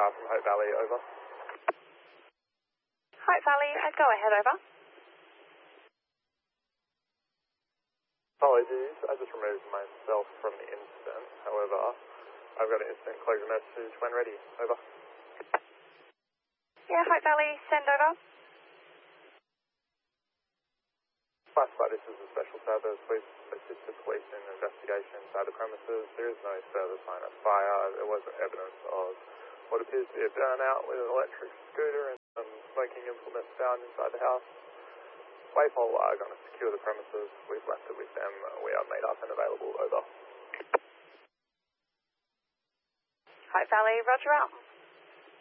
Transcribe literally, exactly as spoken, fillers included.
Uh, from Hope Valley, over. Hope Valley, uh, go ahead, over. Apologies, I just removed myself from the incident. However, I've got an incident closure message when ready. Over. Yeah, Hope Valley, send over. Classified, this is a special service. We've assisted police in investigations at the premises. There is no further sign of fire. There was evidence of what appears to be a burnout with an electric scooter and some smoking implements found inside the house. Waypol are going to secure the premises. We've left it with them. We are made up and available. Over. Hope Valley, roger out.